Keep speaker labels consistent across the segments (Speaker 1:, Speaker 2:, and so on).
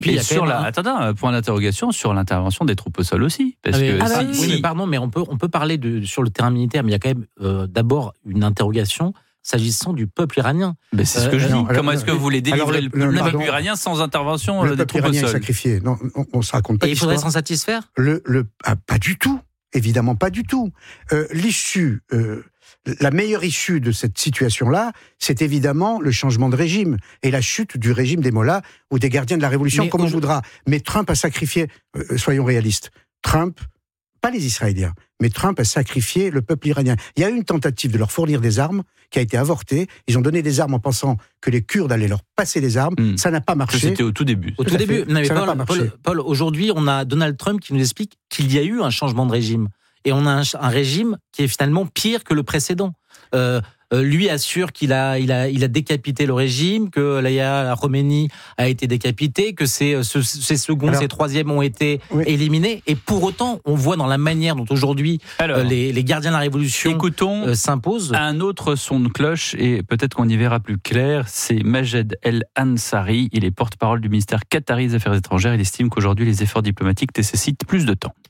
Speaker 1: Puis, attendez, un point d'interrogation sur l'intervention des troupes au sol aussi. Parce
Speaker 2: oui, mais pardon, mais on peut parler sur le terrain militaire, mais il y a quand même d'abord une interrogation s'agissant du peuple iranien.
Speaker 1: C'est ce que je dis. Comment est-ce que vous voulez délivrer le peuple iranien sans intervention des troupes au sol ?
Speaker 3: Le peuple iranien est sacrifié. Non, on se raconte pas.
Speaker 2: Et il faudrait s'en satisfaire ?
Speaker 3: Pas du tout. Évidemment pas du tout. L'issue, la meilleure issue de cette situation-là, c'est évidemment le changement de régime et la chute du régime des mollahs ou des gardiens de la révolution, comme on voudra. Mais Trump a sacrifié, soyons réalistes, Trump, pas les Israéliens, mais Trump a sacrifié le peuple iranien. Il y a eu une tentative de leur fournir des armes qui a été avortée. Ils ont donné des armes en pensant que les Kurdes allaient leur passer des armes. Ça n'a pas marché.
Speaker 1: C'était au tout début.
Speaker 2: Paul, aujourd'hui, on a Donald Trump qui nous explique qu'il y a eu un changement de régime. Et on a un régime qui est finalement pire que le précédent. Lui assure qu'il a décapité le régime, que Leïla Khomeini a été décapité, que ses seconds, ses troisièmes ont été éliminés. Et pour autant, on voit dans la manière dont aujourd'hui les gardiens de la révolution s'imposent.
Speaker 1: Un autre son de cloche, et peut-être qu'on y verra plus clair, c'est Majed El Ansari. Il est porte-parole du ministère qatari des Affaires étrangères. Il estime qu'aujourd'hui, les efforts diplomatiques nécessitent plus de temps.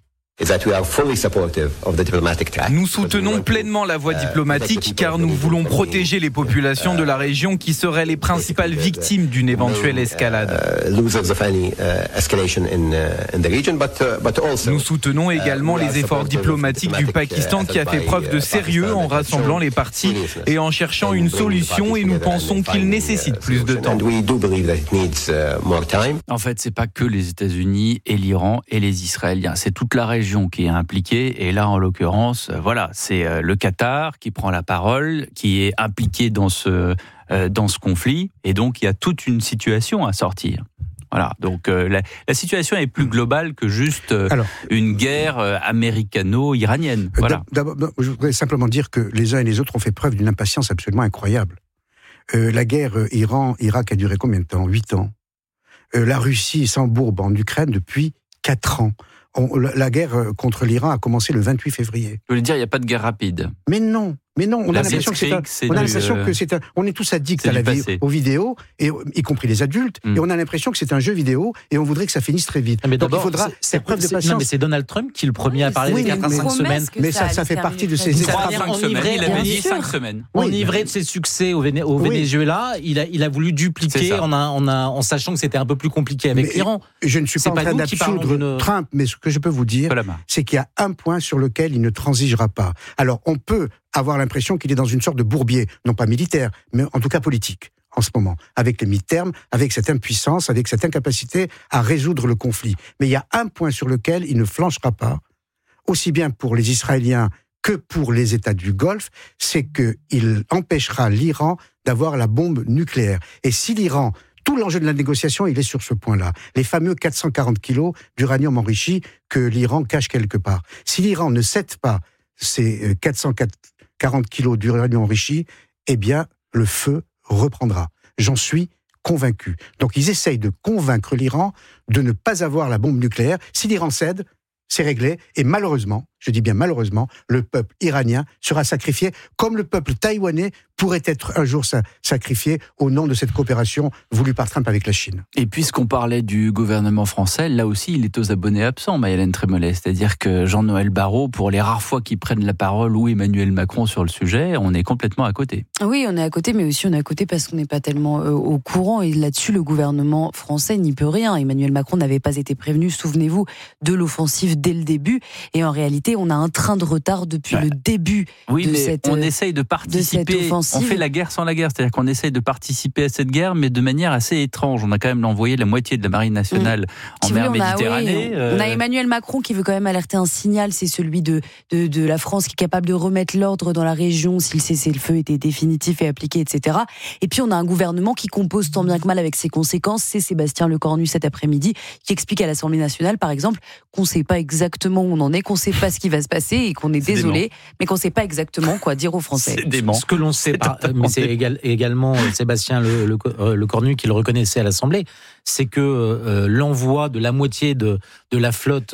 Speaker 4: Nous soutenons pleinement la voie diplomatique car nous voulons protéger les populations de la région qui seraient les principales victimes d'une éventuelle escalade. Nous soutenons également les efforts diplomatiques du Pakistan qui a fait preuve de sérieux en rassemblant les parties et en cherchant une solution, et nous pensons qu'il nécessite plus de temps.
Speaker 1: En fait, c'est pas que les États-Unis et l'Iran et les Israéliens, c'est toute la région qui est impliquée, et là en l'occurrence, c'est le Qatar qui prend la parole, qui est impliqué dans ce conflit, et donc il y a toute une situation à sortir. Voilà, donc la situation est plus globale que juste une guerre américano-iranienne. Voilà.
Speaker 3: D'abord, je voudrais simplement dire que les uns et les autres ont fait preuve d'une impatience absolument incroyable. La guerre Iran-Irak a duré combien de temps ? 8 ans. La Russie s'embourbe en Ukraine depuis 4 ans. La guerre contre l'Iran a commencé le 28 février.
Speaker 1: Je voulais dire, il n'y a pas de guerre rapide.
Speaker 3: Mais non, on a l'impression que on est tous addicts aux vidéos, y compris les adultes, et on a l'impression que c'est un jeu vidéo, et on voudrait que ça finisse très vite.
Speaker 2: Mais
Speaker 3: donc il faudra faire preuve de patience.
Speaker 2: Non, mais c'est Donald Trump qui est le premier à parler des 4 à 5 semaines.
Speaker 3: Mais ça fait partie de ces
Speaker 1: 3 à 5 semaines. Il avait dit 5 semaines.
Speaker 2: Enivré de ses succès au Venezuela, il a voulu dupliquer en sachant que c'était un peu plus compliqué avec l'Iran.
Speaker 3: Je ne suis pas en train d'absoudre Trump, mais ce que je peux vous dire, c'est qu'il y a un point sur lequel il ne transigera pas. Alors, on peut avoir l'impression qu'il est dans une sorte de bourbier, non pas militaire, mais en tout cas politique, en ce moment, avec les mi-termes, avec cette impuissance, avec cette incapacité à résoudre le conflit. Mais il y a un point sur lequel il ne flanchera pas, aussi bien pour les Israéliens que pour les États du Golfe, c'est qu'il empêchera l'Iran d'avoir la bombe nucléaire. Et si l'Iran... Tout l'enjeu de la négociation, il est sur ce point-là. Les fameux 440 kilos d'uranium enrichi que l'Iran cache quelque part. Si l'Iran ne cède pas ces 440 kilos d'uranium enrichi, eh bien, le feu reprendra. J'en suis convaincu. Donc, ils essayent de convaincre l'Iran de ne pas avoir la bombe nucléaire. Si l'Iran cède, c'est réglé. Et malheureusement, je dis bien malheureusement, le peuple iranien sera sacrifié, comme le peuple taïwanais pourrait être un jour sacrifié au nom de cette coopération voulue par Trump avec la Chine.
Speaker 1: Et puisqu'on parlait du gouvernement français, là aussi, il est aux abonnés absents, Maïlène Trémollet. C'est-à-dire que Jean-Noël Barrot, pour les rares fois qu'ils prennent la parole, ou Emmanuel Macron sur le sujet, on est complètement à côté.
Speaker 5: Oui, on est à côté, mais aussi on est à côté parce qu'on n'est pas tellement au courant. Et là-dessus, le gouvernement français n'y peut rien. Emmanuel Macron n'avait pas été prévenu, souvenez-vous, de l'offensive dès le début. Et en réalité, on a un train de retard depuis le début de cette offensive.
Speaker 1: On essaye de participer. On fait la guerre sans la guerre. C'est-à-dire qu'on essaye de participer à cette guerre, mais de manière assez étrange. On a quand même envoyé la moitié de la marine nationale en mer Méditerranée.
Speaker 5: On a Emmanuel Macron qui veut quand même alerter un signal, c'est celui de la France qui est capable de remettre l'ordre dans la région si le cessez-le-feu était définitif et appliqué, etc. Et puis on a un gouvernement qui compose tant bien que mal avec ses conséquences. C'est Sébastien Lecornu cet après-midi qui explique à l'Assemblée nationale, par exemple, qu'on ne sait pas exactement où on en est, qu'on ne sait pas ce qui va se passer et qu'on est désolé, mais qu'on ne sait pas exactement quoi dire aux Français.
Speaker 2: C'est dément. Ce que l'on sait pas, mais c'est également Sébastien Lecornu qui le reconnaissait à l'Assemblée, c'est que l'envoi de la moitié de la flotte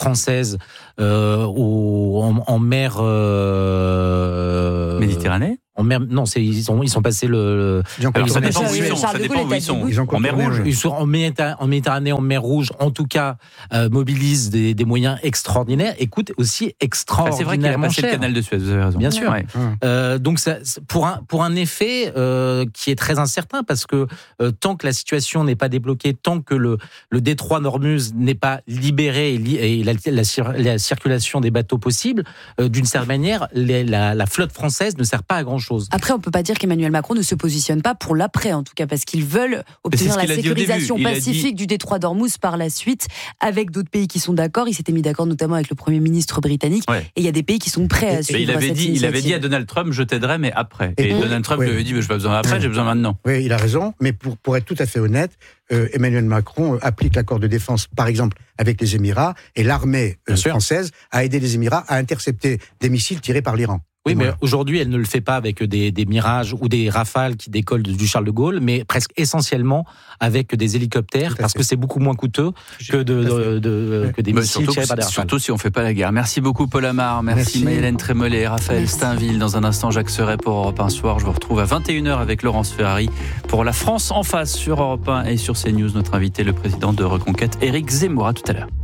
Speaker 2: française en mer
Speaker 1: Méditerranée,
Speaker 2: Non, ils sont passés le.
Speaker 1: Alors, ça dépend où ils sont.
Speaker 3: Ils ont
Speaker 1: en mer Rouge.
Speaker 2: Ils sont en Méditerranée, en mer Rouge. En tout cas, mobilisent des moyens extraordinaires. Et coûtent aussi extraordinairement cher.
Speaker 1: C'est vrai qu'il a passé le canal de Suez. Vous avez raison.
Speaker 2: Bien sûr. Ouais. Donc, pour un effet qui est très incertain, parce que tant que la situation n'est pas débloquée, tant que le détroit d'Ormuz n'est pas libéré et la circulation des bateaux possible, d'une certaine manière, la flotte française ne sert pas à grand-chose.
Speaker 5: Après, on peut pas dire qu'Emmanuel Macron ne se positionne pas pour l'après, en tout cas, parce qu'ils veulent obtenir la sécurisation pacifique du détroit d'Ormuz par la suite, avec d'autres pays qui sont d'accord. Il s'était mis d'accord notamment avec le Premier ministre britannique, et il y a des pays qui sont prêts à suivre cette initiative.
Speaker 1: Il avait dit à Donald Trump, je t'aiderai, mais après. Et Donald Trump lui avait dit, je n'ai pas besoin après, j'ai besoin maintenant.
Speaker 3: Oui, il a raison, mais pour être tout à fait honnête, Emmanuel Macron applique l'accord de défense, par exemple, avec les Émirats, et l'armée française a aidé les Émirats à intercepter des missiles tirés par l'Iran.
Speaker 2: Oui, mais aujourd'hui, elle ne le fait pas avec des Mirages ou des Rafales qui décollent du Charles de Gaulle, mais presque essentiellement avec des hélicoptères, parce que c'est beaucoup moins coûteux que des missiles tirés par des Rafales.
Speaker 1: Surtout si on ne fait pas la guerre. Merci beaucoup, Paul Amar. Merci. Maëlène Trémollet, Raphaël Steinville. Dans un instant, Jacques Serret pour Europe 1 Soir. Je vous retrouve à 21h avec Laurence Ferrari pour La France en face sur Europe 1 et sur CNews. Notre invité, le président de Reconquête, Éric Zemmour. À tout à l'heure.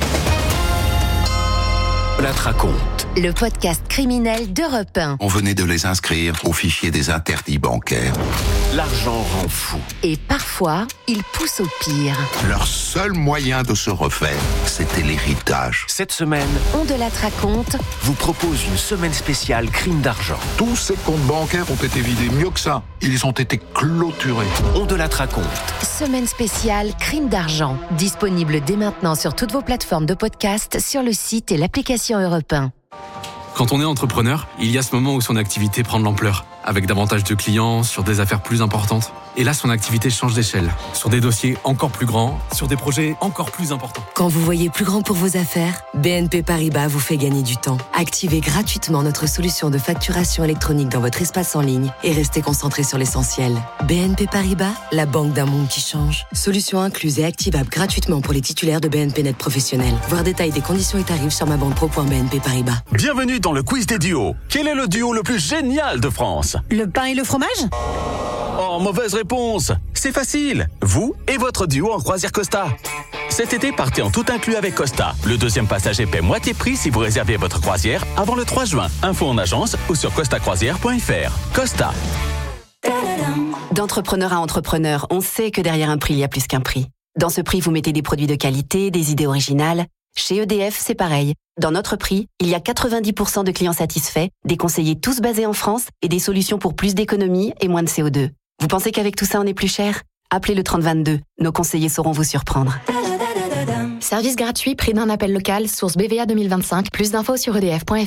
Speaker 6: La raconte.
Speaker 7: Le podcast criminel d'Europe 1.
Speaker 6: On venait de les inscrire au fichier des interdits bancaires. L'argent rend fou.
Speaker 7: Et parfois, ils poussent au pire.
Speaker 6: Leur seul moyen de se refaire, c'était l'héritage. Cette semaine,
Speaker 7: On de la raconte
Speaker 6: vous propose une semaine spéciale crime d'argent.
Speaker 8: Tous ces comptes bancaires ont été vidés. Mieux que ça, ils ont été clôturés.
Speaker 6: On de la raconte.
Speaker 7: Semaine spéciale crime d'argent. Disponible dès maintenant sur toutes vos plateformes de podcast, sur le site et l'application Europe 1.
Speaker 9: Quand on est entrepreneur, il y a ce moment où son activité prend de l'ampleur, avec davantage de clients, sur des affaires plus importantes. Et là, son activité change d'échelle, sur des dossiers encore plus grands, sur des projets encore plus importants.
Speaker 10: Quand vous voyez plus grand pour vos affaires, BNP Paribas vous fait gagner du temps. Activez gratuitement notre solution de facturation électronique dans votre espace en ligne et restez concentré sur l'essentiel. BNP Paribas, la banque d'un monde qui change. Solution incluse et activable gratuitement pour les titulaires de BNP Net Professionnel. Voir détail des conditions et tarifs sur mabanquepro.bnp Paribas.
Speaker 11: Bienvenue dans le quiz des duos. Quel est le duo le plus génial de France ?
Speaker 12: Le pain et le fromage ?
Speaker 11: Oh, mauvaise réponse. C'est facile. Vous et votre duo en croisière Costa. Cet été, partez en tout inclus avec Costa. Le deuxième passager paie moitié prix si vous réservez votre croisière avant le 3 juin. Info en agence ou sur costacroisière.fr. Costa.
Speaker 10: D'entrepreneur à entrepreneur, on sait que derrière un prix, il y a plus qu'un prix. Dans ce prix, vous mettez des produits de qualité, des idées originales. Chez EDF, c'est pareil. Dans notre prix, il y a 90% de clients satisfaits, des conseillers tous basés en France et des solutions pour plus d'économie et moins de CO2. Vous pensez qu'avec tout ça, on est plus cher ? Appelez le 3022. Nos conseillers sauront vous surprendre.
Speaker 13: Service gratuit, prix d'un appel local, source BVA 2025. Plus d'infos sur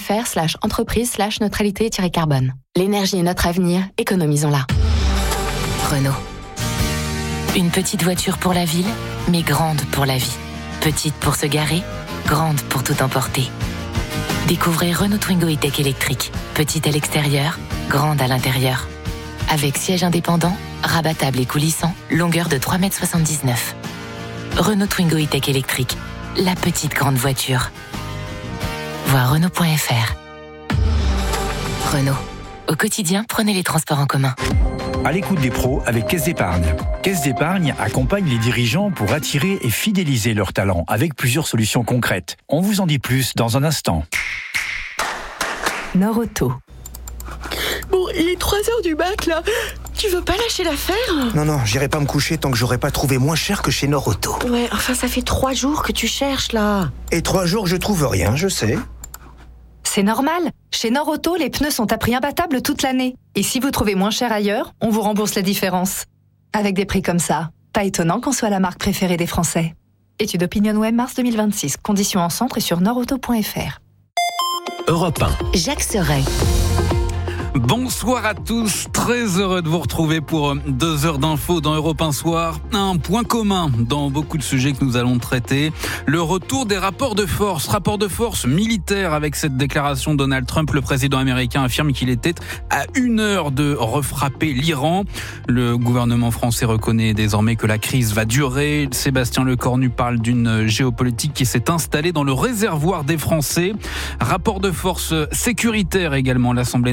Speaker 13: edf.fr/entreprise/neutralité-carbone. L'énergie est notre avenir, économisons-la.
Speaker 14: Renault. Une petite voiture pour la ville, mais grande pour la vie. Petite pour se garer, grande pour tout emporter. Découvrez Renault Twingo E-Tech électrique. Petite à l'extérieur, grande à l'intérieur. Avec siège indépendant, rabattable et coulissant, longueur de 3,79 m. Renault Twingo E-Tech électrique, la petite grande voiture. Voir Renault.fr. Renault. Au quotidien, prenez les transports en commun.
Speaker 15: À l'écoute des pros avec Caisse d'Épargne. Caisse d'Épargne accompagne les dirigeants pour attirer et fidéliser leurs talents avec plusieurs solutions concrètes. On vous en dit plus dans un instant.
Speaker 12: Nord-Auto.
Speaker 16: Bon, il est 3h du mat, là. Tu veux pas lâcher l'affaire ?
Speaker 17: Non, j'irai pas me coucher tant que j'aurai pas trouvé moins cher que chez Nord-Auto.
Speaker 16: Ouais, enfin, ça fait 3 jours que tu cherches, là.
Speaker 17: Et 3 jours que je trouve rien, je sais.
Speaker 12: C'est normal. Chez Nord-Auto, les pneus sont à prix imbattable toute l'année. Et si vous trouvez moins cher ailleurs, on vous rembourse la différence. Avec des prix comme ça, pas étonnant qu'on soit la marque préférée des Français. Étude OpinionWay mars 2026. Conditions en centre et sur nordauto.fr.
Speaker 6: Europe 1.
Speaker 7: Jacques Serret.
Speaker 4: Bonsoir à tous, très heureux de vous retrouver pour 2 heures d'infos dans Europe 1 Soir. Un point commun dans beaucoup de sujets que nous allons traiter, le retour des rapports de force militaires avec cette déclaration de Donald Trump. Le président américain affirme qu'il était à 1 heure de refrapper l'Iran. Le gouvernement français reconnaît désormais que la crise va durer. Sébastien Lecornu parle d'une géopolitique qui s'est installée dans le réservoir des Français. Rapport de force sécuritaire également, l'Assemblée nationale vient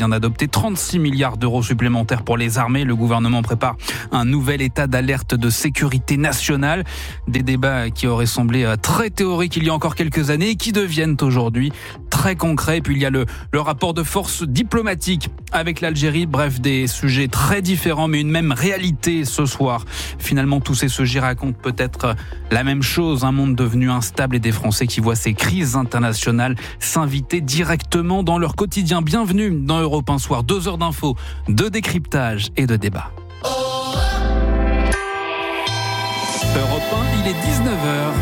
Speaker 4: vient d'adopter 36 milliards d'euros supplémentaires pour les armées. Le gouvernement prépare un nouvel état d'alerte de sécurité nationale. Des débats qui auraient semblé très théoriques il y a encore quelques années et qui deviennent aujourd'hui très concrets. Et puis il y a le rapport de force diplomatique avec l'Algérie. Bref, des sujets très différents mais une même réalité ce soir. Finalement, tous ces sujets racontent peut-être la même chose. Un monde devenu instable et des Français qui voient ces crises internationales s'inviter directement dans leur quotidien. Bienvenue dans Europe 1 Soir. 2 heures d'infos, de décryptage et de débat. Europe 1, il est 19h.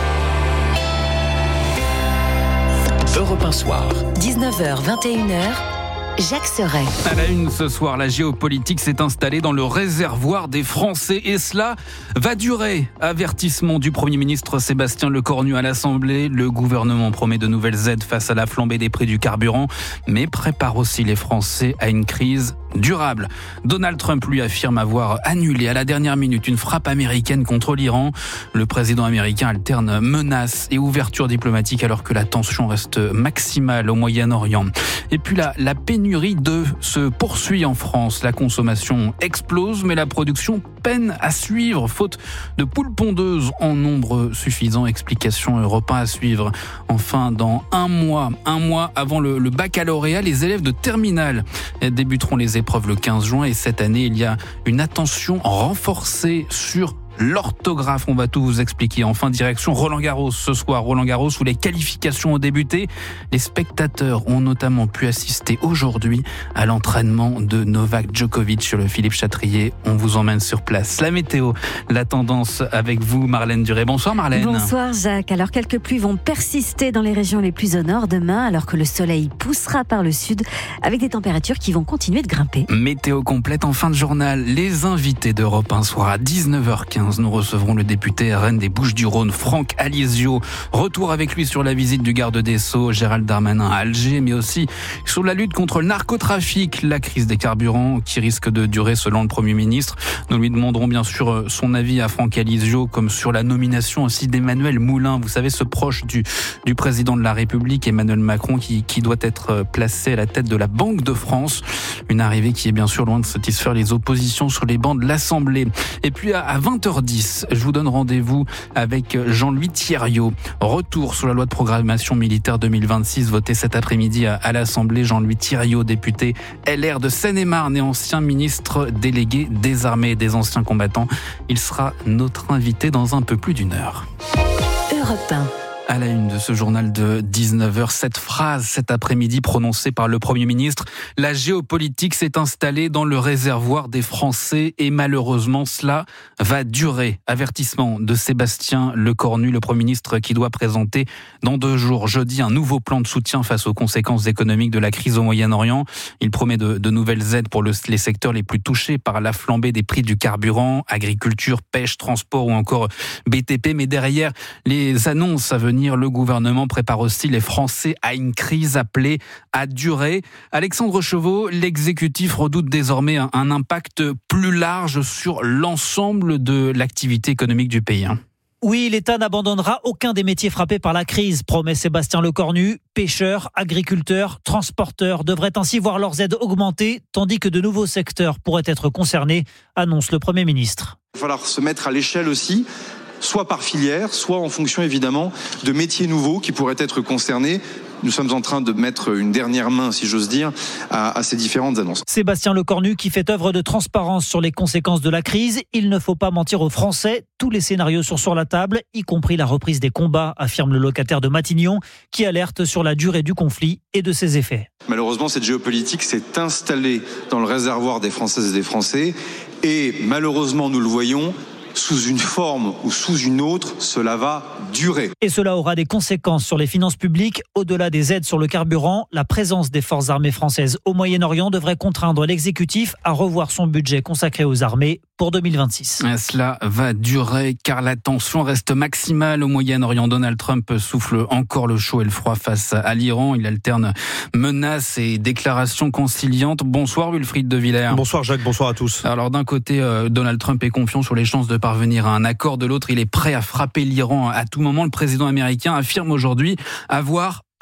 Speaker 7: Europe 1 Soir. 19h, 21h. Jacques Serret.
Speaker 4: À la une ce soir, la géopolitique s'est installée dans le réservoir des Français et cela va durer. Avertissement du Premier ministre Sébastien Lecornu à l'Assemblée. Le gouvernement promet de nouvelles aides face à la flambée des prix du carburant, mais prépare aussi les Français à une crise durable. Donald Trump lui affirme avoir annulé à la dernière minute une frappe américaine contre l'Iran. Le président américain alterne menaces et ouverture diplomatique alors que la tension reste maximale au Moyen-Orient. Et puis la pénurie d'œufs se poursuit en France. La consommation explose, mais la production peine à suivre, faute de poules pondeuses en nombre suffisant. Explication Europe 1 à suivre. Enfin, dans un mois avant le baccalauréat, les élèves de terminale débuteront les épreuves le 15 juin. Et cette année, il y a une attention renforcée sur l'orthographe. On va tout vous expliquer. Enfin, direction Roland-Garros ce soir. Roland-Garros où les qualifications ont débuté. Les spectateurs ont notamment pu assister aujourd'hui à l'entraînement de Novak Djokovic sur le Philippe Chatrier. On vous emmène sur place. La météo, la tendance avec vous, Marlène Duré. Bonsoir Marlène.
Speaker 18: Bonsoir Jacques. Alors quelques pluies vont persister dans les régions les plus au nord demain, alors que le soleil poussera par le sud avec des températures qui vont continuer de grimper.
Speaker 4: Météo complète en fin de journal. Les invités d'Europe 1 soir à 19h15. Nous recevrons le député RN des Bouches-du-Rhône, Franck Alizio. Retour avec lui sur la visite du garde des Sceaux, Gérald Darmanin à Alger, mais aussi sur la lutte contre le narcotrafic, la crise des carburants qui risque de durer selon le Premier ministre. Nous lui demanderons bien sûr son avis à Franck Alizio, comme sur la nomination aussi d'Emmanuel Moulin. Vous savez, ce proche du président de la République, Emmanuel Macron, qui doit être placé à la tête de la Banque de France. Une arrivée qui est bien sûr loin de satisfaire les oppositions sur les bancs de l'Assemblée. Et puis à 20h10, je vous donne rendez-vous avec Jean-Louis Thiriot. Retour sur la loi de programmation militaire 2026 votée cet après-midi à l'Assemblée. Jean-Louis Thiriot, député LR de Seine-et-Marne et ancien ministre délégué des armées et des anciens combattants. Il sera notre invité dans un peu plus d'une heure.
Speaker 7: Europe 1.
Speaker 4: À la une de ce journal de 19h, cette phrase cet après-midi prononcée par le Premier ministre. La géopolitique s'est installée dans le réservoir des Français et malheureusement cela va durer. Avertissement de Sébastien Lecornu, le Premier ministre qui doit présenter dans 2 jours, jeudi, un nouveau plan de soutien face aux conséquences économiques de la crise au Moyen-Orient. Il promet de nouvelles aides pour les secteurs les plus touchés par la flambée des prix du carburant, agriculture, pêche, transport ou encore BTP. Mais derrière les annonces à venir, le gouvernement prépare aussi les Français à une crise appelée à durer. Alexandre Chevaux, l'exécutif redoute désormais un impact plus large sur l'ensemble de l'activité économique du pays.
Speaker 2: Oui, l'État n'abandonnera aucun des métiers frappés par la crise, promet Sébastien Lecornu. Pêcheurs, agriculteurs, transporteurs devraient ainsi voir leurs aides augmenter, tandis que de nouveaux secteurs pourraient être concernés, annonce le Premier ministre.
Speaker 19: Il va falloir se mettre à l'échelle aussi, soit par filière, soit en fonction évidemment de métiers nouveaux qui pourraient être concernés. Nous sommes en train de mettre une dernière main, si j'ose dire, à ces différentes annonces.
Speaker 2: Sébastien Lecornu qui fait œuvre de transparence sur les conséquences de la crise. Il ne faut pas mentir aux Français. Tous les scénarios sont sur la table, y compris la reprise des combats, affirme le locataire de Matignon, qui alerte sur la durée du conflit et de ses effets.
Speaker 19: Malheureusement, cette géopolitique s'est installée dans le réservoir des Françaises et des Français. Et malheureusement, nous le voyons, sous une forme ou sous une autre, cela va durer.
Speaker 2: Et cela aura des conséquences sur les finances publiques. Au-delà des aides sur le carburant, la présence des forces armées françaises au Moyen-Orient devrait contraindre l'exécutif à revoir son budget consacré aux armées pour 2026.
Speaker 4: Cela va durer car la tension reste maximale au Moyen-Orient. Donald Trump souffle encore le chaud et le froid face à l'Iran. Il alterne menaces et déclarations conciliantes. Bonsoir Wilfried de Villers.
Speaker 20: Bonsoir Jacques, bonsoir à tous.
Speaker 4: Alors d'un côté, Donald Trump est confiant sur les chances de parvenir à un accord. De l'autre, il est prêt à frapper l'Iran à tout moment. Le président américain affirme aujourd'hui avoir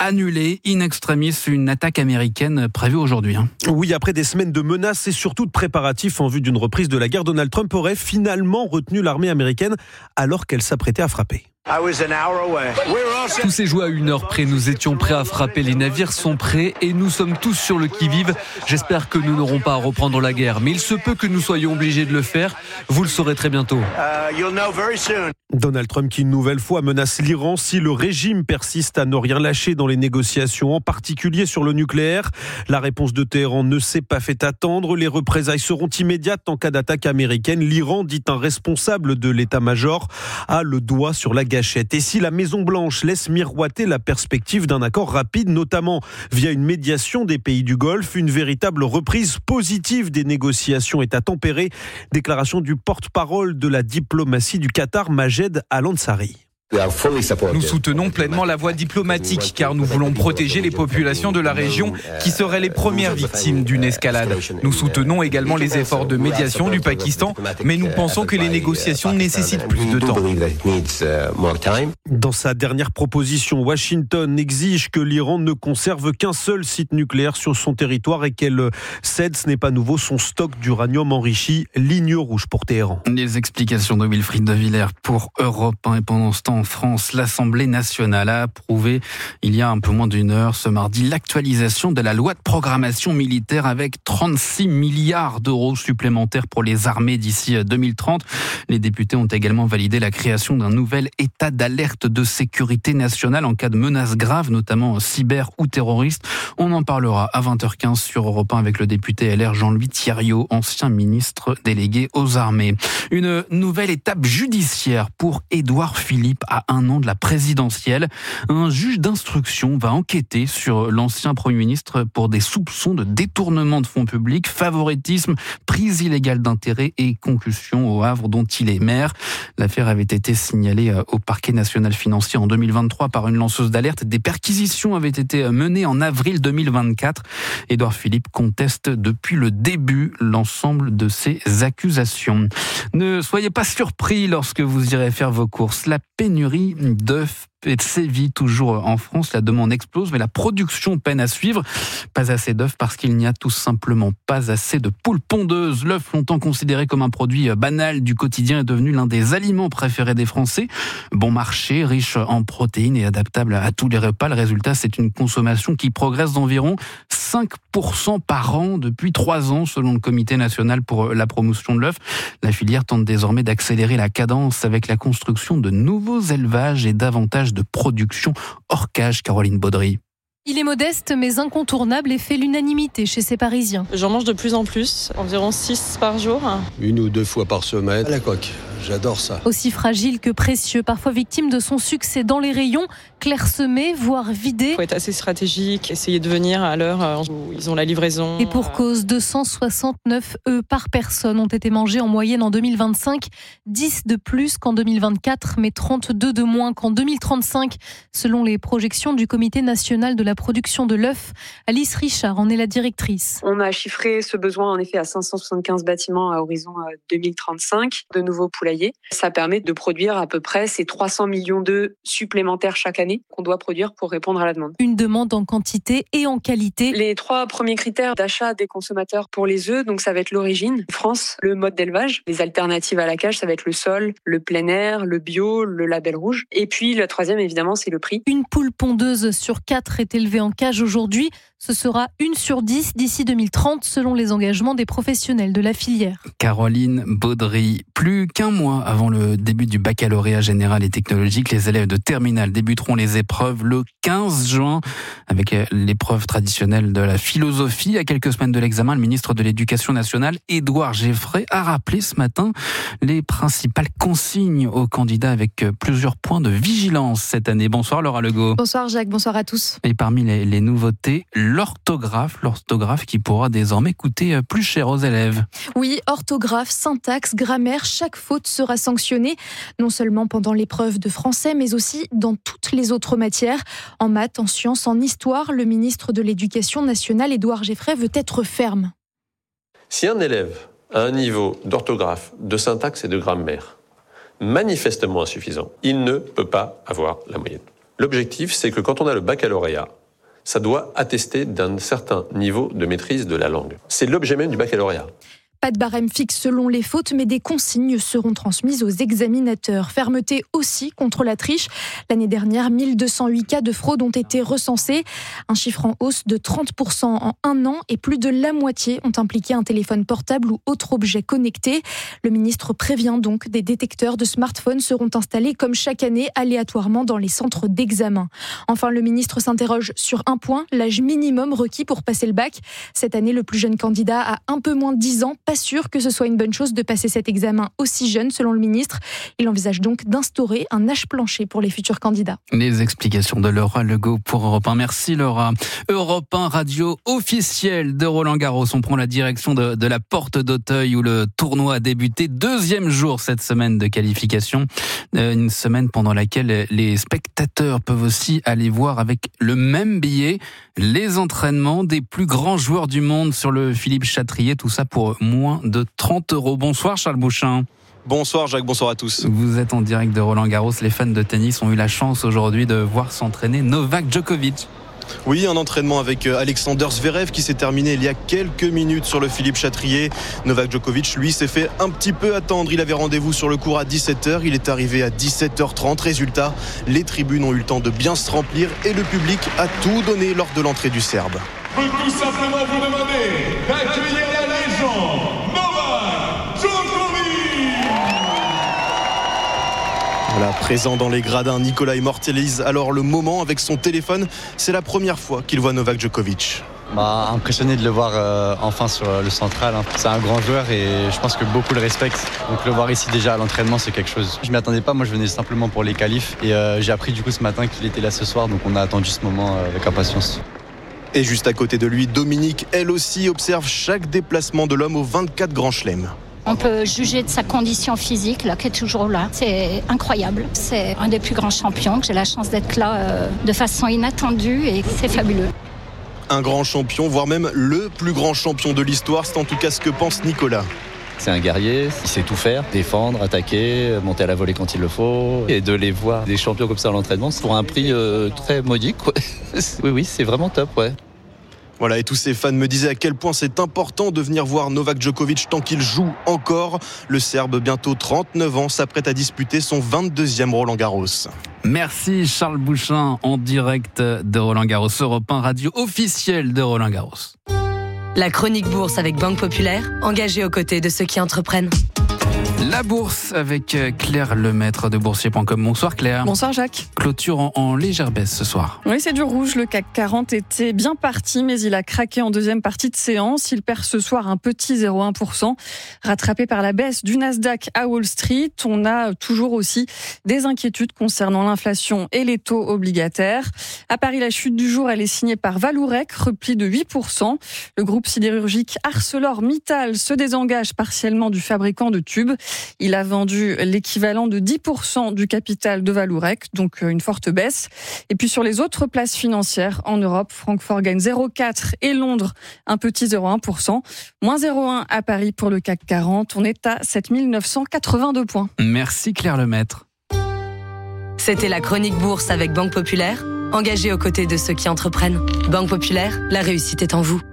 Speaker 9: annuler in extremis une attaque américaine prévue aujourd'hui.
Speaker 20: Oui, après des semaines de menaces et surtout de préparatifs en vue d'une reprise de la guerre, Donald Trump aurait finalement retenu l'armée américaine alors qu'elle s'apprêtait à frapper.
Speaker 9: Tout s'est joué à 1 heure près, nous étions prêts à frapper, les navires sont prêts et nous sommes tous sur le qui-vive. J'espère que nous n'aurons pas à reprendre la guerre, mais il se peut que nous soyons obligés de le faire, vous le saurez très bientôt.
Speaker 20: Donald Trump qui une nouvelle fois menace l'Iran si le régime persiste à ne rien lâcher dans les négociations, en particulier sur le nucléaire. La réponse de Téhéran ne s'est pas fait attendre, les représailles seront immédiates en cas d'attaque américaine. L'Iran, dit un responsable de l'état-major, a le doigt sur la gâchette. Et si la Maison-Blanche laisse miroiter la perspective d'un accord rapide, notamment via une médiation des pays du Golfe, une véritable reprise positive des négociations est à tempérer. Déclaration du porte-parole de la diplomatie du Qatar, Majed Al-Ansari.
Speaker 4: Nous soutenons pleinement la voie diplomatique car nous voulons protéger les populations de la région qui seraient les premières victimes d'une escalade. Nous soutenons également les efforts de médiation du Pakistan, mais nous pensons que les négociations nécessitent plus de temps.
Speaker 20: Dans sa dernière proposition, Washington exige que l'Iran ne conserve qu'un seul site nucléaire sur son territoire et qu'elle cède, ce n'est pas nouveau, son stock d'uranium enrichi, ligne rouge pour Téhéran.
Speaker 9: Les explications de Wilfried de Villers pour Europe 1 et pendant ce temps, en France, l'Assemblée nationale a approuvé il y a un peu moins d'1 heure ce mardi l'actualisation de la loi de programmation militaire avec 36 milliards d'euros supplémentaires pour les armées d'ici 2030. Les députés ont également validé la création d'un nouvel état d'alerte de sécurité nationale en cas de menaces graves, notamment cyber ou terroristes. On en parlera à 20h15 sur Europe 1 avec le député LR Jean-Louis Thiriot, ancien ministre délégué aux armées. Une nouvelle étape judiciaire pour Édouard Philippe à 1 an de la présidentielle. Un juge d'instruction va enquêter sur l'ancien Premier ministre pour des soupçons de détournement de fonds publics, favoritisme, prise illégale d'intérêt et concussion au Havre dont il est maire. L'affaire avait été signalée au parquet national financier en 2023 par une lanceuse d'alerte. Des perquisitions avaient été menées en avril 2024. Édouard Philippe conteste depuis le début l'ensemble de ces accusations. Ne soyez pas surpris lorsque vous irez faire vos courses. La pénurie d'œufs sévit toujours en France, la demande explose, mais la production peine à suivre. Pas assez d'œufs parce qu'il n'y a tout simplement pas assez de poules pondeuses. L'œuf, longtemps considéré comme un produit banal du quotidien, est devenu l'un des aliments préférés des Français. Bon marché, riche en protéines et adaptable à tous les repas. Le résultat, c'est une consommation qui progresse d'environ 5% par an depuis 3 ans, selon le Comité national pour la promotion de l'œuf. La filière tente désormais d'accélérer la cadence avec la construction de nouveaux élevages et davantage de production hors cage. Caroline Baudry.
Speaker 21: Il est modeste mais incontournable et fait l'unanimité chez ces Parisiens.
Speaker 22: J'en mange de plus en plus, environ 6 par jour.
Speaker 23: 1 ou 2 fois par semaine à la coque. J'adore ça.
Speaker 21: Aussi fragile que précieux, parfois victime de son succès dans les rayons, clairsemés, voire vidés.
Speaker 22: Il faut être assez stratégique, essayer de venir à l'heure où ils ont la livraison.
Speaker 21: Et pour cause, 269 œufs par personne ont été mangés en moyenne en 2025, 10 de plus qu'en 2024, mais 32 de moins qu'en 2035, selon les projections du Comité national de la production de l'œuf. Alice Richard en est la directrice.
Speaker 24: On a chiffré ce besoin en effet à 575 bâtiments à horizon 2035, de nouveaux poulaillers. Ça permet de produire à peu près ces 300 millions d'œufs supplémentaires chaque année qu'on doit produire pour répondre à la demande.
Speaker 21: Une demande en quantité et en qualité.
Speaker 24: Les 3 premiers critères d'achat des consommateurs pour les œufs, donc ça va être l'origine, France, le mode d'élevage, les alternatives à la cage, ça va être le sol, le plein air, le bio, le label rouge. Et puis la 3e évidemment, c'est le prix.
Speaker 21: Une poule pondeuse sur 4 est élevée en cage aujourd'hui. Ce sera 1 sur 10 d'ici 2030 selon les engagements des professionnels de la filière.
Speaker 9: Caroline Baudry. Plus qu'1 mois avant le début du baccalauréat général et technologique, les élèves de terminale débuteront les épreuves le 15 juin avec l'épreuve traditionnelle de la philosophie. À quelques semaines de l'examen, le ministre de l'Éducation nationale, Édouard Geoffrey, a rappelé ce matin les principales consignes aux candidats avec plusieurs points de vigilance cette année. Bonsoir Laura Legault.
Speaker 25: Bonsoir Jacques, bonsoir à tous.
Speaker 9: Et parmi les nouveautés, l'orthographe qui pourra désormais coûter plus cher aux élèves.
Speaker 25: Oui, orthographe, syntaxe, grammaire, chaque faute sera sanctionnée, non seulement pendant l'épreuve de français, mais aussi dans toutes les autres matières. En maths, en sciences, en histoire, le ministre de l'Éducation nationale, Édouard Geoffrey, veut être ferme.
Speaker 26: Si un élève a un niveau d'orthographe, de syntaxe et de grammaire manifestement insuffisant, il ne peut pas avoir la moyenne. L'objectif, c'est que quand on a le baccalauréat, ça doit attester d'un certain niveau de maîtrise de la langue. C'est l'objet même du baccalauréat.
Speaker 25: Pas de barème fixe selon les fautes, mais des consignes seront transmises aux examinateurs. Fermeté aussi contre la triche. L'année dernière, 1208 cas de fraude ont été recensés. Un chiffre en hausse de 30% en un an et plus de la moitié ont impliqué un téléphone portable ou autre objet connecté. Le ministre prévient donc des détecteurs de smartphones seront installés comme chaque année aléatoirement dans les centres d'examen. Enfin, le ministre s'interroge sur un point, l'âge minimum requis pour passer le bac. Cette année, le plus jeune candidat a un peu moins de 10 ans. Pas sûr que ce soit une bonne chose de passer cet examen aussi jeune, selon le ministre. Il envisage donc d'instaurer un âge plancher pour les futurs candidats.
Speaker 1: Les explications de Laura Legault pour Europe 1. Merci Laura. Europe 1, radio officielle de Roland-Garros. On prend la direction de la Porte d'Auteuil où le tournoi a débuté. 2e jour cette semaine de qualification. Une semaine pendant laquelle les spectateurs peuvent aussi aller voir avec le même billet les entraînements des plus grands joueurs du monde sur le Philippe Chatrier. Tout ça pour moins de 30 €. Bonsoir Charles Bouchin.
Speaker 3: Bonsoir Jacques, bonsoir à tous.
Speaker 1: Vous êtes en direct de Roland-Garros. Les fans de tennis ont eu la chance aujourd'hui de voir s'entraîner Novak Djokovic.
Speaker 3: Oui, un entraînement avec Alexander Zverev qui s'est terminé il y a quelques minutes sur le Philippe Chatrier. Novak Djokovic, lui, s'est fait un petit peu attendre. Il avait rendez-vous sur le court à 17h. Il est arrivé à 17h30. Résultat, les tribunes ont eu le temps de bien se remplir et le public a tout donné lors de l'entrée du Serbe.
Speaker 5: Je peux tout simplement vous demander d'accueillir la légende Novak Djokovic.
Speaker 3: Voilà, présent dans les gradins, Nicolas immortalise alors le moment avec son téléphone. C'est la première fois qu'il voit Novak Djokovic.
Speaker 8: Impressionné de le voir enfin sur le central. C'est un grand joueur et je pense que beaucoup le respectent. Donc le voir ici déjà à l'entraînement, c'est quelque chose. Je m'y attendais pas, moi je venais simplement pour les qualifs. Et j'ai appris du coup ce matin qu'il était là ce soir, donc on a attendu ce moment avec impatience.
Speaker 3: Et juste à côté de lui, Dominique, elle aussi, observe chaque déplacement de l'homme aux 24 grands chelems.
Speaker 10: On peut juger de sa condition physique, là, qui est toujours là. C'est incroyable. C'est un des plus grands champions. J'ai la chance d'être là de façon inattendue et c'est fabuleux.
Speaker 3: Un grand champion, voire même le plus grand champion de l'histoire, c'est en tout cas ce que pense Nicolas.
Speaker 8: C'est un guerrier, il sait tout faire, défendre, attaquer, monter à la volée quand il le faut. Et de les voir, des champions comme ça à l'entraînement, c'est pour un prix très modique. Oui, c'est vraiment top, ouais.
Speaker 3: Voilà, et tous ces fans me disaient à quel point c'est important de venir voir Novak Djokovic tant qu'il joue encore. Le Serbe, bientôt 39 ans, s'apprête à disputer son 22e Roland-Garros.
Speaker 1: Merci Charles Bouchin, en direct de Roland-Garros, Europe 1, radio officielle de Roland-Garros.
Speaker 11: La chronique bourse avec Banque Populaire, engagée aux côtés de ceux qui entreprennent.
Speaker 1: La bourse avec Claire Lemaître de boursier.com. Bonsoir Claire.
Speaker 27: Bonsoir Jacques.
Speaker 1: Clôture en légère baisse ce soir.
Speaker 27: Oui, c'est du rouge. Le CAC 40 était bien parti, mais il a craqué en deuxième partie de séance. Il perd ce soir un petit 0,1%. Rattrapé par la baisse du Nasdaq à Wall Street, on a toujours aussi des inquiétudes concernant l'inflation et les taux obligataires. À Paris, la chute du jour, elle est signée par Vallourec, repli de 8%. Le groupe sidérurgique ArcelorMittal se désengage partiellement du fabricant de tubes. Il a vendu l'équivalent de 10% du capital de Vallourec, donc une forte baisse. Et puis sur les autres places financières en Europe, Francfort gagne 0,4 et Londres un petit 0,1%. Moins 0,1 à Paris pour le CAC 40. On est à 7 982 points.
Speaker 1: Merci Claire Lemaître.
Speaker 11: C'était la chronique bourse avec Banque Populaire, engagée aux côtés de ceux qui entreprennent. Banque Populaire, la réussite est en vous.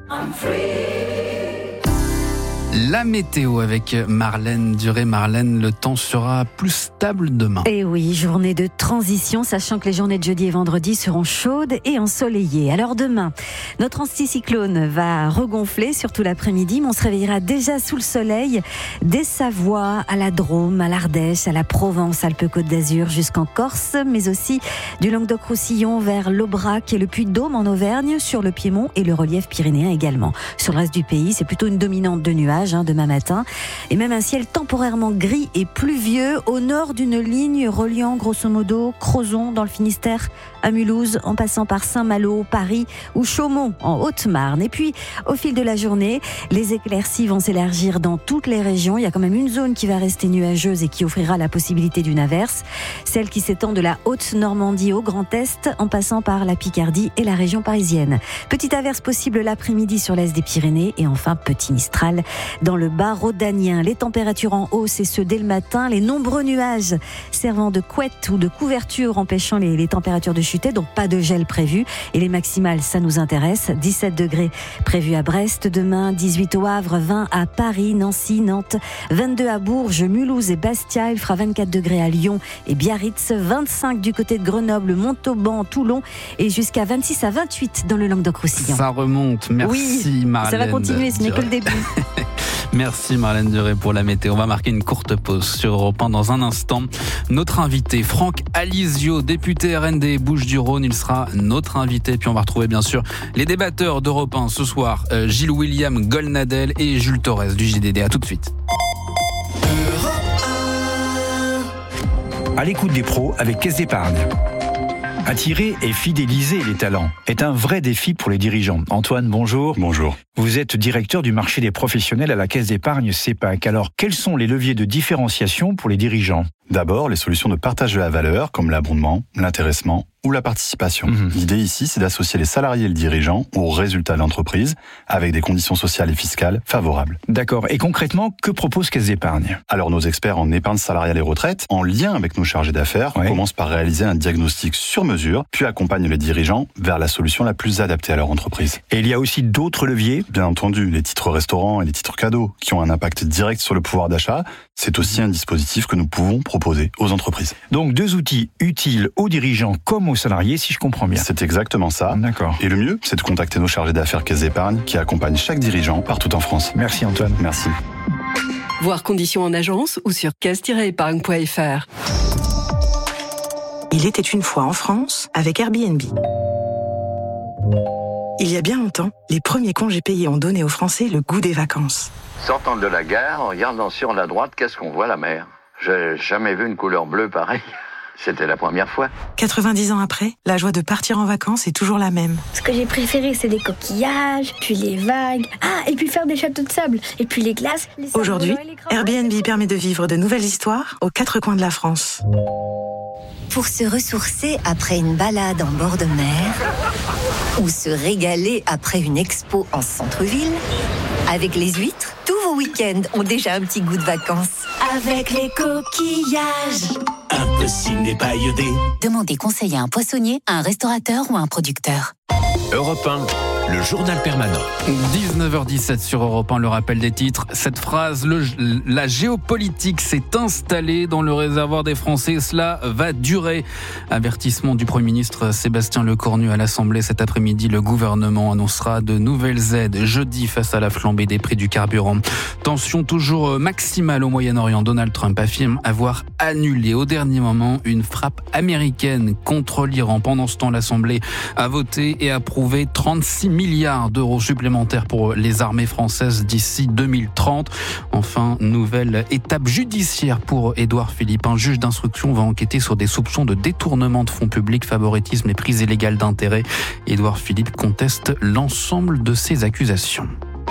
Speaker 1: La météo avec Marlène Duré. Marlène, le temps sera plus stable demain.
Speaker 18: Et oui, journée de transition, sachant que les journées de jeudi et vendredi seront chaudes et ensoleillées. Alors demain, notre anticyclone va regonfler, surtout l'après-midi, mais on se réveillera déjà sous le soleil des Savoies à la Drôme, à l'Ardèche, à la Provence, Alpes-Côte d'Azur, jusqu'en Corse, mais aussi du Languedoc-Roussillon vers l'Aubrac et le Puy-de-Dôme en Auvergne, sur le Piémont et le relief pyrénéen également. Sur le reste du pays, c'est plutôt une dominante de nuages demain matin, et même un ciel temporairement gris et pluvieux au nord d'une ligne reliant grosso modo Crozon dans le Finistère à Mulhouse, en passant par Saint-Malo, Paris ou Chaumont en Haute-Marne. Et puis au fil de la journée, les éclaircies vont s'élargir dans toutes les régions. Il y a quand même une zone qui va rester nuageuse et qui offrira la possibilité d'une averse, celle qui s'étend de la Haute-Normandie au Grand Est en passant par la Picardie et la région parisienne. Petite averse possible l'après-midi sur l'est des Pyrénées, et enfin petit Mistral dans dans le bas rhodanien. Les températures en hausse et ce dès le matin. Les nombreux nuages servant de couette ou de couverture empêchant les températures de chuter. Donc pas de gel prévu. Et les maximales, ça nous intéresse. 17 degrés prévus à Brest demain, 18 au Havre, 20 à Paris, Nancy, Nantes, 22 à Bourges, Mulhouse et Bastia. Il fera 24 degrés à Lyon et Biarritz, 25 du côté de Grenoble, Montauban, Toulon et jusqu'à 26 à 28 dans le Languedoc-Roussillon.
Speaker 1: Ça remonte. Merci Marlène.
Speaker 18: Ça va continuer, ce n'est que le début.
Speaker 1: Merci Marlène Duré pour la météo. On va marquer une courte pause sur Europe 1 dans un instant. Notre invité, Franck Alizio, député RN des Bouches-du-Rhône, il sera notre invité. Puis on va retrouver bien sûr les débatteurs d'Europe 1 ce soir, Gilles William Golnadel et Jules Torres du JDD. À tout de suite.
Speaker 6: À l'écoute des pros avec Caisse d'Épargne. Attirer et fidéliser les talents est un vrai défi pour les dirigeants. Antoine, bonjour.
Speaker 12: Bonjour.
Speaker 6: Vous êtes directeur du marché des professionnels à la Caisse d'Épargne CEPAC. Alors, quels sont les leviers de différenciation pour les dirigeants ?
Speaker 12: D'abord, les solutions de partage de la valeur, comme l'abondement, l'intéressement ou la participation. L'idée ici, c'est d'associer les salariés et le dirigeant aux résultats de l'entreprise avec des conditions sociales et fiscales favorables.
Speaker 6: D'accord. Et concrètement, que propose Caisse d'Épargne ?
Speaker 12: Alors, nos experts en épargne salariale et retraite, en lien avec nos chargés d'affaires, commencent par réaliser un diagnostic sur mesure, puis accompagnent les dirigeants vers la solution la plus adaptée à leur entreprise.
Speaker 6: Et il y a aussi d'autres leviers ?
Speaker 12: Bien entendu, les titres restaurants et les titres cadeaux, qui ont un impact direct sur le pouvoir d'achat, c'est aussi un dispositif que nous pouvons proposer aux entreprises.
Speaker 6: Donc 2 outils utiles aux dirigeants comme aux salariés, si je comprends bien.
Speaker 12: C'est exactement ça.
Speaker 6: D'accord.
Speaker 12: Et le mieux, c'est de contacter nos chargés d'affaires Caisse d'Épargne qui accompagnent chaque dirigeant partout en France.
Speaker 6: Merci Antoine.
Speaker 12: Merci.
Speaker 13: Voir conditions en agence ou sur caisse-épargne.fr.
Speaker 14: Il était une fois en France avec Airbnb. Il y a bien longtemps, les premiers congés payés ont donné aux Français le goût des vacances.
Speaker 15: Sortant de la gare, en regardant sur la droite, qu'est-ce qu'on voit, la mer ? J'ai jamais vu une couleur bleue pareille. C'était la première fois.
Speaker 14: 90 ans après, la joie de partir en vacances est toujours la même.
Speaker 16: Ce que j'ai préféré, c'est les coquillages, puis les vagues. Ah, et puis faire des châteaux de sable, et puis les glaces.
Speaker 14: Aujourd'hui, Airbnb permet de vivre de nouvelles histoires aux 4 coins de la France.
Speaker 17: Pour se ressourcer après une balade en bord de mer ou se régaler après une expo en centre-ville, avec les huîtres, tous vos week-ends ont déjà un petit goût de vacances. Avec les coquillages.
Speaker 28: Un peu ciné pailleté.
Speaker 17: Demandez conseil à un poissonnier, à un restaurateur ou à un producteur.
Speaker 28: Europe 1, le journal permanent.
Speaker 1: 19h17 sur Europe 1, le rappel des titres. Cette phrase, la géopolitique s'est installée dans le réservoir des Français. Cela va durer. Avertissement du Premier ministre Sébastien Lecornu à l'Assemblée cet après-midi. Le gouvernement annoncera de nouvelles aides jeudi face à la flambée des prix du carburant. Tension toujours maximale au Moyen-Orient. Donald Trump affirme avoir annulé au dernier moment une frappe américaine contre l'Iran. Pendant ce temps, l'Assemblée a voté et approuvé 36 milliards d'euros supplémentaires pour les armées françaises d'ici 2030. Enfin, nouvelle étape judiciaire pour Édouard Philippe. Un juge d'instruction va enquêter sur des soupçons de détournement de fonds publics, favoritisme et prise illégale d'intérêt. Édouard Philippe conteste l'ensemble de ces accusations.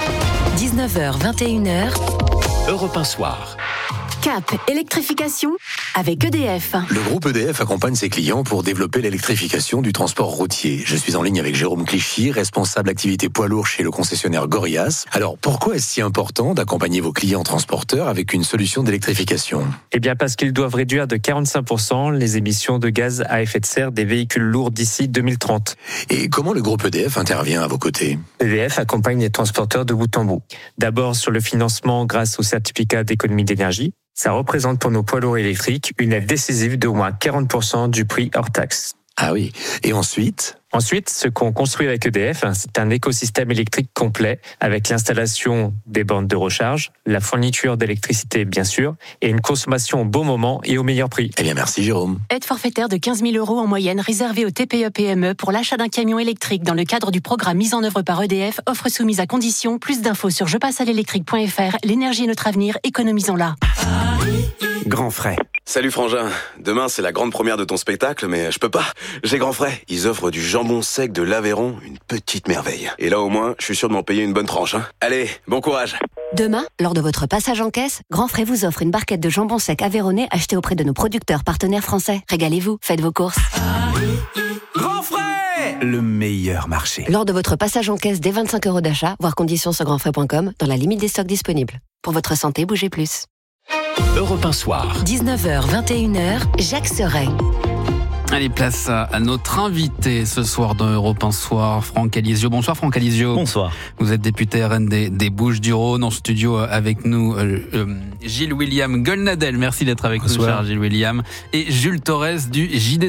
Speaker 7: 19h, 21h.
Speaker 28: Europe 1 soir.
Speaker 7: Cap électrification avec EDF.
Speaker 29: Le groupe EDF accompagne ses clients pour développer l'électrification du transport routier. Je suis en ligne avec Jérôme Clichy, responsable activité poids lourd chez le concessionnaire Gorias. Alors, pourquoi est-ce si important d'accompagner vos clients transporteurs avec une solution d'électrification ?
Speaker 30: Eh bien, parce qu'ils doivent réduire de 45% les émissions de gaz à effet de serre des véhicules lourds d'ici 2030.
Speaker 29: Et comment le groupe EDF intervient à vos côtés ?
Speaker 30: EDF accompagne les transporteurs de bout en bout. D'abord sur le financement grâce au certificat d'économie d'énergie. Ça représente pour nos poids lourds électriques une aide décisive d'au moins 40% du prix hors taxe.
Speaker 29: Ah oui. Et ensuite ?
Speaker 30: Ensuite, ce qu'on construit avec EDF, c'est un écosystème électrique complet avec l'installation des bornes de recharge, la fourniture d'électricité bien sûr, et une consommation au bon moment et au meilleur prix.
Speaker 29: Eh bien merci Jérôme.
Speaker 7: Aide forfaitaire de 15 000 € en moyenne réservée aux TPE-PME pour l'achat d'un camion électrique dans le cadre du programme mis en œuvre par EDF, offre soumise à condition. Plus d'infos sur jepassealélectrique.fr. L'énergie est notre avenir, économisons-la.
Speaker 29: Grand frais.
Speaker 31: Salut Frangin, demain c'est la grande première de ton spectacle, mais je peux pas, j'ai grand frais. Ils offrent du jambon sec de l'Aveyron, une petite merveille. Et là au moins, je suis sûr de m'en payer une bonne tranche. Allez, bon courage.
Speaker 17: Demain, lors de votre passage en caisse, Grand Frais vous offre une barquette de jambon sec aveyronnais achetée auprès de nos producteurs partenaires français. Régalez-vous, faites vos courses.
Speaker 28: Grand frais! le meilleur marché.
Speaker 2: Lors de votre passage en caisse dès 25 € d'achat, voir conditions sur grandfrais.com, dans la limite des stocks disponibles. Pour votre santé, bougez plus.
Speaker 28: Europe 1 Soir.
Speaker 2: 19h, 21h, Jacques Serein.
Speaker 1: Allez, place à notre invité ce soir dans Europe 1 Soir, Franck Alizio. Bonsoir Franck Alizio.
Speaker 4: Bonsoir.
Speaker 1: Vous êtes député RN des Bouches-du-Rhône. En studio avec nous, Gilles William Golnadel. Merci d'être avec nous, cher Gilles William. Et Jules Torres du JD